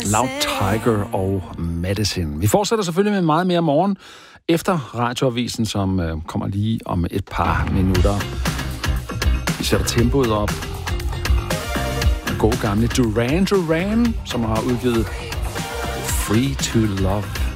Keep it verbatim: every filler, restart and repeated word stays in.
Loud Tiger og Medicine. Vi fortsætter selvfølgelig med meget mere morgen efter radioavisen, som øh, kommer lige om et par minutter. Vi sætter tempoet op. Den gode gamle Duran Duran, som har udgivet Free to Love.